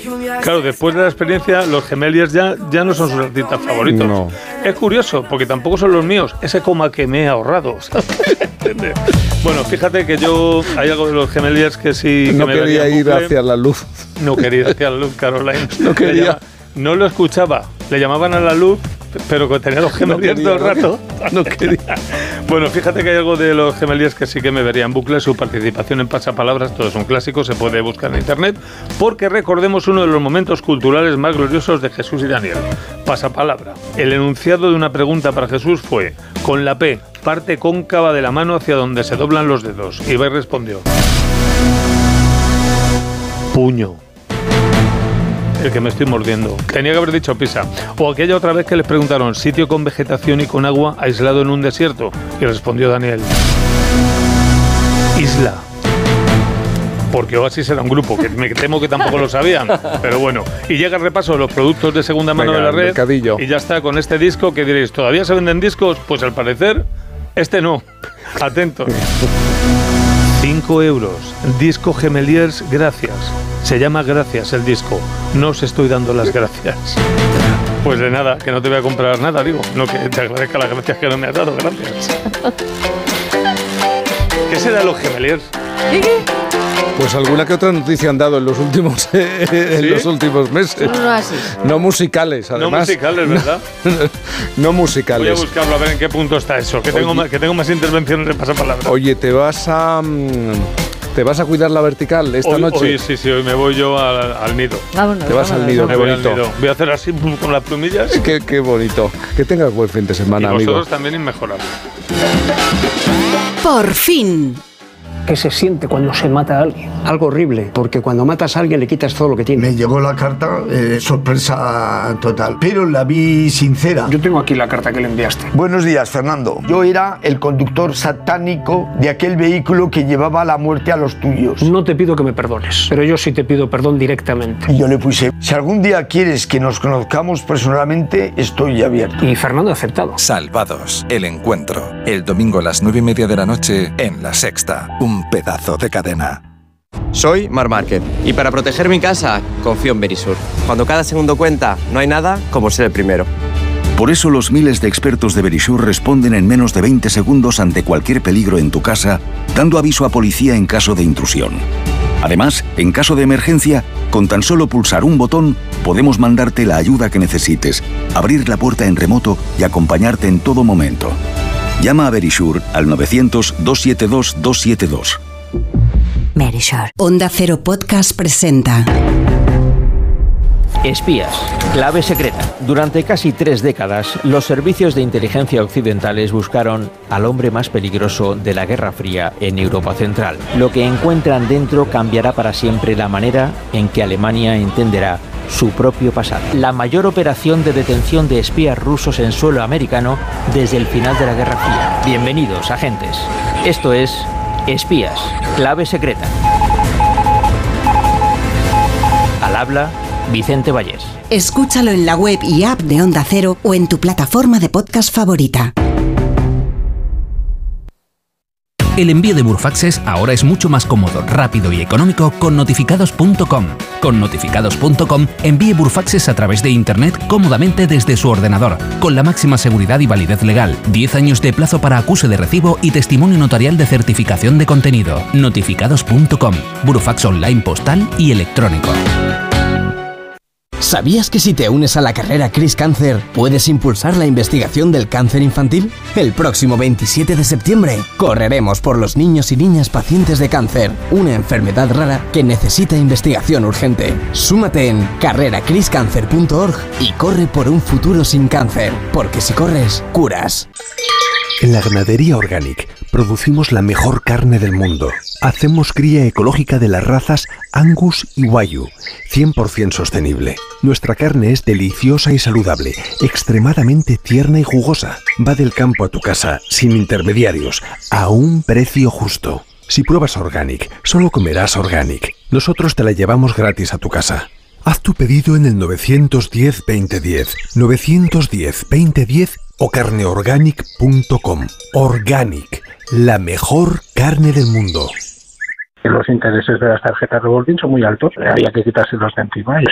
Claro, después de la experiencia, los Gemeliers ya no son sus artistas favoritos. No. Es curioso, porque tampoco son los míos. Ese coma que me he ahorrado, ¿sabes? Bueno, fíjate que yo hay algo de los Gemeliers que sí... No que quería ir hacia la luz. No quería ir hacia la luz, Caroline. No quería. No lo escuchaba. Le llamaban a la luz, pero que tenía los Gemeliers todo el rato. No quería. Bueno, fíjate que hay algo de los Gemeliers que sí que me vería en bucle. Su participación en Pasapalabras, todo es un clásico, se puede buscar en internet, porque recordemos uno de los momentos culturales más gloriosos de Jesús y Daniel. Pasapalabra. El enunciado de una pregunta para Jesús fue: con la P, parte cóncava de la mano hacia donde se doblan los dedos. Y Ibai respondió: puño. El que me estoy mordiendo. Tenía que haber dicho pizza. O aquella otra vez que les preguntaron: sitio con vegetación y con agua aislado en un desierto. Y respondió Daniel: isla. Porque Oasis era un grupo, que me temo que tampoco lo sabían. Pero bueno. Y llega el repaso de los productos de segunda mano. Venga, de la red. Mercadillo. Y ya está con este disco que diréis: ¿todavía se venden discos? Pues al parecer, este no. Atentos. 5 euros. Disco Gemeliers, gracias. Se llama Gracias el disco. No os estoy dando las gracias. Pues de nada, que no te voy a comprar nada, digo. No, que te agradezca las gracias que no me has dado, gracias. ¿Qué será los Gemeliers? Pues alguna que otra noticia han dado en los últimos, los últimos meses. No así. No musicales, además. No musicales, ¿verdad? No musicales. Voy a buscarlo a ver en qué punto está eso. Que tengo más intervenciones de Pasapalabra. Oye, ¿te vas a cuidar la vertical esta noche? Hoy sí, hoy me voy yo al nido. Vámonos, Te vas al nido, qué bonito. Voy a hacer así con las plumillas. Qué bonito. Que tengas buen fin de semana, y vosotros amigo. también inmejorable. Por fin. ¿Qué se siente cuando se mata a alguien? Algo horrible, porque cuando matas a alguien le quitas todo lo que tiene. Me llegó la carta, sorpresa total, pero la vi sincera. Yo tengo aquí la carta que le enviaste. Buenos días, Fernando. Yo era el conductor satánico de aquel vehículo que llevaba la muerte a los tuyos. No te pido que me perdones, pero yo sí te pido perdón directamente. Y yo le puse: si algún día quieres que nos conozcamos personalmente, estoy abierto. Y Fernando ha aceptado. Salvados, el encuentro. El domingo a las 9:30 de la noche en La Sexta. Un pedazo de cadena. Soy Marc Márquez y para proteger mi casa confío en Verisur. Cuando cada segundo cuenta, no hay nada como ser el primero. Por eso los miles de expertos de Verisur responden en menos de 20 segundos ante cualquier peligro en tu casa, dando aviso a policía en caso de intrusión. Además, en caso de emergencia, con tan solo pulsar un botón, podemos mandarte la ayuda que necesites, abrir la puerta en remoto y acompañarte en todo momento. Llama a Verisur al 900-272-272. Verisur. Onda Cero Podcast presenta Espías, clave secreta. Durante casi 3 décadas, los servicios de inteligencia occidentales buscaron al hombre más peligroso de la Guerra Fría en Europa Central. Lo que encuentran dentro cambiará para siempre la manera en que Alemania entenderá su propio pasado. La mayor operación de detención de espías rusos en suelo americano desde el final de la Guerra Fría. Bienvenidos, agentes. Esto es Espías, clave secreta. Al habla Vicente Vallés. Escúchalo en la web y app de Onda Cero o en tu plataforma de podcast favorita. El envío de Burofaxes ahora es mucho más cómodo, rápido y económico con notificados.com. Con notificados.com envíe Burofaxes a través de internet cómodamente desde su ordenador, con la máxima seguridad y validez legal, 10 años de plazo para acuse de recibo y testimonio notarial de certificación de contenido. Notificados.com, Burofax online postal y electrónico. ¿Sabías que si te unes a la carrera Cris Cáncer puedes impulsar la investigación del cáncer infantil? El próximo 27 de septiembre correremos por los niños y niñas pacientes de cáncer, una enfermedad rara que necesita investigación urgente. Súmate en carreracriscancer.org y corre por un futuro sin cáncer, porque si corres, curas. En la Ganadería Organic producimos la mejor carne del mundo. Hacemos cría ecológica de las razas Angus y Wagyu, 100% sostenible. Nuestra carne es deliciosa y saludable, extremadamente tierna y jugosa. Va del campo a tu casa, sin intermediarios, a un precio justo. Si pruebas Organic, solo comerás Organic. Nosotros te la llevamos gratis a tu casa. Haz tu pedido en el 910-2010, 910-2010 o carneorganic.com. Organic, la mejor carne del mundo. Los intereses de las tarjetas revolving son muy altos, había que quitárselos de encima y